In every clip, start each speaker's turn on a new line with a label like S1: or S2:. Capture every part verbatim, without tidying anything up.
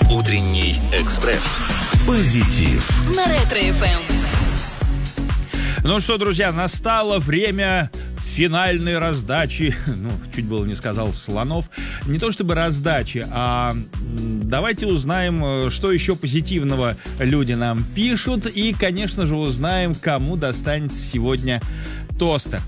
S1: Утренний экспресс. Позитив.
S2: На Ретро-эф эм.
S3: Ну что, друзья, настало время финальной раздачи. Ну, чуть было не сказал слонов. Не то чтобы раздачи, а давайте узнаем, что еще позитивного люди нам пишут. И, конечно же, узнаем, кому достанется сегодня тостер.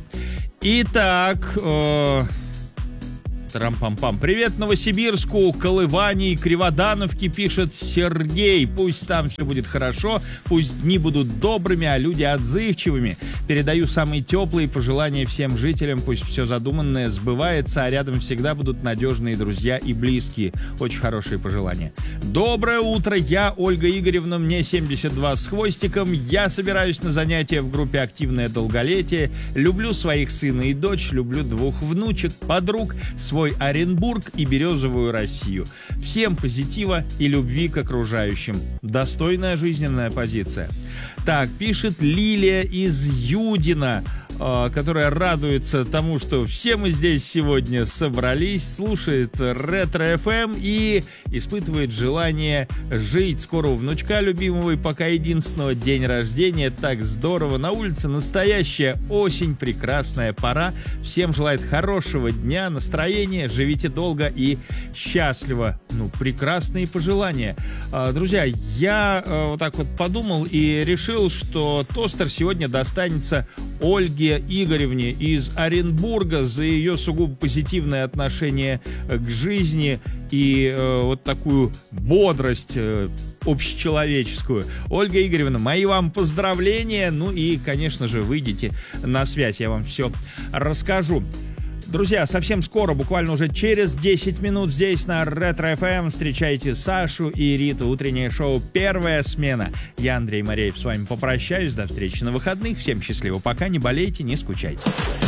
S3: Итак... Э- Трам-пам-пам. Привет Новосибирску, Колыване и Криводановке, пишет Сергей. Пусть там все будет хорошо, пусть дни будут добрыми, а люди отзывчивыми. Передаю самые теплые пожелания всем жителям. Пусть все задуманное сбывается, а рядом всегда будут надежные друзья и близкие. Очень хорошие пожелания. Доброе утро, я Ольга Игоревна, мне семьдесят два с хвостиком. Я собираюсь на занятия в группе «Активное долголетие». Люблю своих сына и дочь, люблю двух внучек, подруг, свой Оренбург и березовую Россию. Всем позитива и любви к окружающим. Достойная жизненная позиция. Так, пишет Лилия из Юдина, которая радуется тому, что все мы здесь сегодня собрались, слушает Ретро-эф эм и испытывает желание жить. Скоро у внучка любимого и пока единственного день рождения. Так здорово. На улице настоящая осень, прекрасная пора. Всем желает хорошего дня, настроения, живите долго и счастливо. Ну, прекрасные пожелания. Друзья, я вот так вот подумал и решил, что тостер сегодня достанется Ольге Игоревне из Оренбурга за ее сугубо позитивное отношение к жизни и э, вот такую бодрость э, общечеловеческую. Ольга Игоревна, мои вам поздравления. Ну и, конечно же, выйдите на связь, я вам все расскажу. Друзья, совсем скоро, буквально уже через десять минут здесь на Ретро-эф эм встречайте Сашу и Риту. Утреннее шоу «Первая смена». Я, Андрей Моряев, с вами попрощаюсь. До встречи на выходных. Всем счастливо. Пока, не болейте, не скучайте.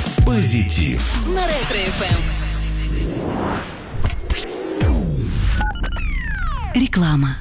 S1: Позитив.
S2: На Ретро-эф эм. Реклама.